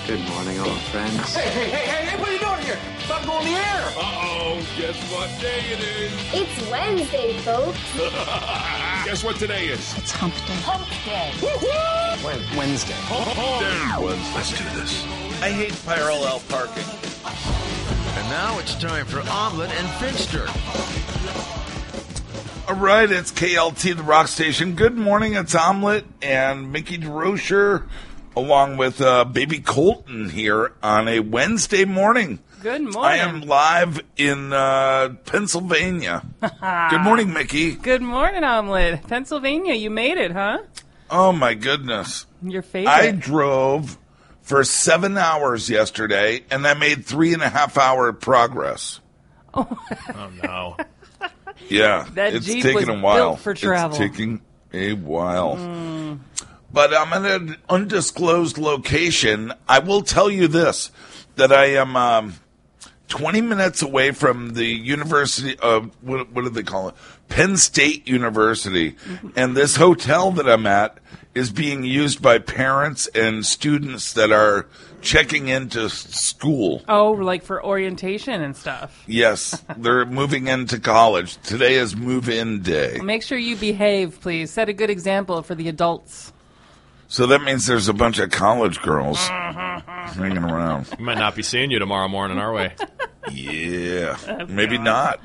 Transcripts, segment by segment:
Good morning, old friends. Hey, what are you doing here? Stop going in the air. Uh-oh, guess what day it is? It's Wednesday, folks. Guess what today is? It's hump day. Hump day. Wednesday. Let's do this. I hate parallel parking. And now it's time for Omelet and Finster. All right, it's KLT, the rock station. Good morning, it's Omelet and Mickey DeRocher, along with Baby Colton here on a Wednesday morning. Good morning. I am live in Pennsylvania. Good morning, Mickey. Good morning, Omelet. Pennsylvania, you made it, huh? Oh, my goodness. Your favorite. I drove for 7 hours yesterday, and I made 3.5-hour progress. Oh, no. Yeah, That it's Jeep taking was a while. built for travel. It's taking a while. But I'm in an undisclosed location. I will tell you this, that I am 20 minutes away from the university of, what do they call it? Penn State University. And this hotel that I'm at is being used by parents and students that are checking into school. Oh, like for orientation and stuff. Yes, they're moving into college. Today is move-in day. Make sure you behave, please. Set a good example for the adults. So that means there's a bunch of college girls hanging around. We might not be seeing you tomorrow morning, are we? Yeah, maybe not.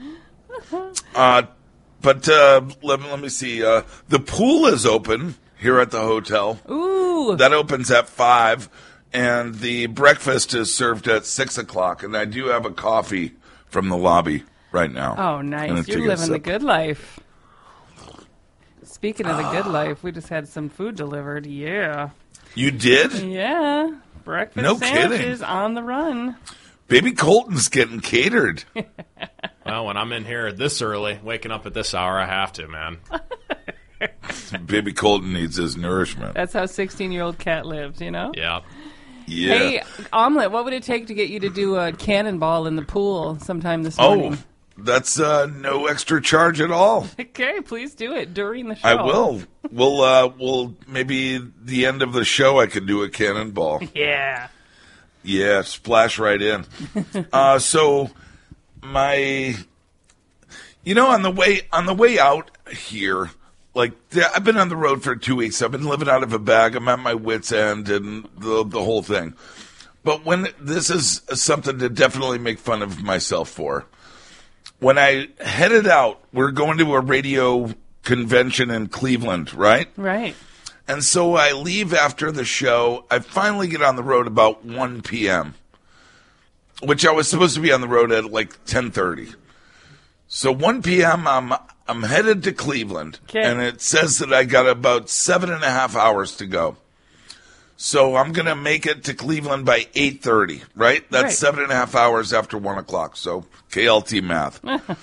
But let me see. The pool is open here at the hotel. Ooh. That opens at 5, and the breakfast is served at 6 o'clock. And I do have a coffee from the lobby right now. Oh, I'm nice. gonna You're take a living the sip. good life. Speaking of the good life, we just had some food delivered. Yeah. You did? Yeah. Breakfast No sandwiches kidding. on the run. Baby Colton's getting catered. Well, when I'm in here this early, waking up at this hour, I have to, man. Baby Colton needs his nourishment. That's how 16-year-old Cat lives, you know? Yeah. Yeah. Hey, Omelet, what would it take to get you to do a cannonball in the pool sometime this Oh, morning? that's no extra charge at all. Okay, please do it during the show. I will. We'll maybe the end of the show I could do a cannonball. Yeah. Yeah, splash right in. So my, on the way out here, like I've been on the road for 2 weeks. I've been living out of a bag. I'm at my wit's end and the whole thing. But when this is something to definitely make fun of myself for. When I headed out, we're going to a radio convention in Cleveland, right? Right. And so I leave after the show. I finally get on the road about 1 p.m., which I was supposed to be on the road at like 10:30. So 1 p.m., I'm headed to Cleveland, Okay. and it says that I got about 7.5 hours to go. So I'm going to make it to Cleveland by 8:30, right? That's 7.5 hours after 1 o'clock, so KLT math.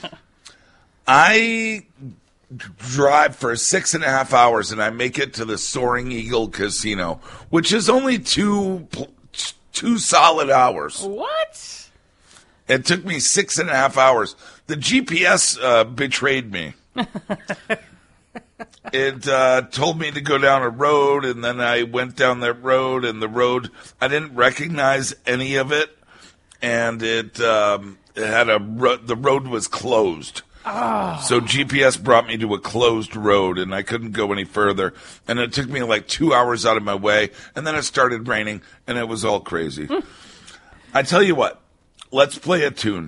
I drive for 6.5 hours, and I make it to the Soaring Eagle Casino, which is only two solid hours. What? It took me 6.5 hours. The GPS betrayed me. It told me to go down a road, and then I went down that road, and the road, I didn't recognize any of it, and it had the road was closed. So GPS brought me to a closed road, and I couldn't go any further. And it took me like 2 hours out of my way, and then it started raining, and it was all crazy. I tell you what, let's play a tune.